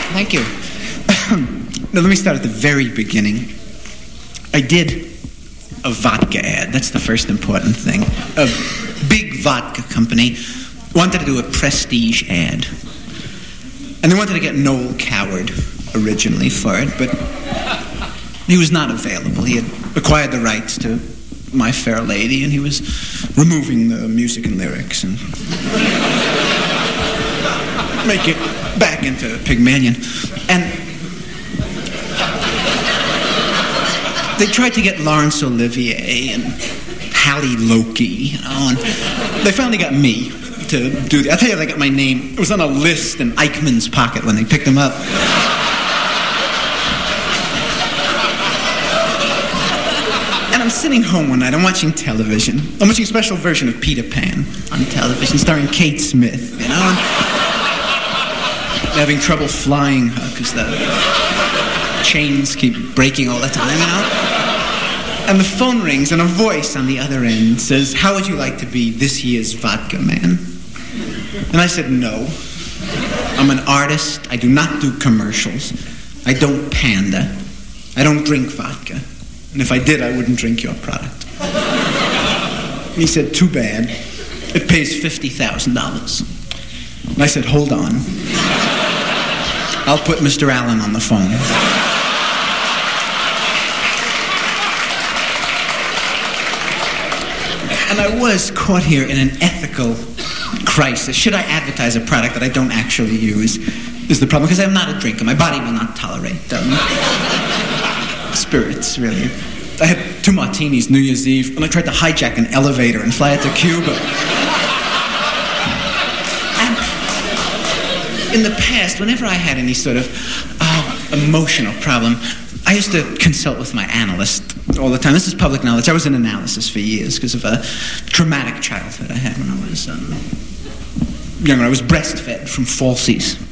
Thank you. Now, let me start at the very beginning. I did a vodka ad. That's the first important thing. A big vodka company wanted to do a prestige ad. And they wanted to get Noel Coward originally for it, but he was not available. He had acquired the rights to My Fair Lady, and he was removing the music and lyrics and make it back into Pygmalion. And they tried to get Laurence Olivier and Hallie Loki, and they finally got me to do that. I'll tell you, they got my name. It was on a list in Eichmann's pocket when they picked him up. And I'm sitting home one night, I'm watching television. I'm watching a special version of Peter Pan on television, starring Kate Smith, you know? And having trouble flying her because the chains keep breaking all the time, you know? And the phone rings and a voice on the other end says, "How would you like to be this year's vodka man?" And I said, "No. I'm an artist. I do not do commercials. I don't pander. I don't drink vodka. And if I did, I wouldn't drink your product." And he said, "Too bad. It pays $50,000. And I said, "Hold on. I'll put Mr. Allen on the phone." And I was caught here in an ethical crisis. Should I advertise a product that I don't actually use? Is the problem, because I'm not a drinker. My body will not tolerate spirits, really. I had 2 martinis New Year's Eve, and I tried to hijack an elevator and fly it to Cuba. And in the past, whenever I had any sort of emotional problem, I used to consult with my analyst all the time. This is public knowledge. I was in analysis for years because of a traumatic childhood I had when I was younger. I was breastfed from falsies.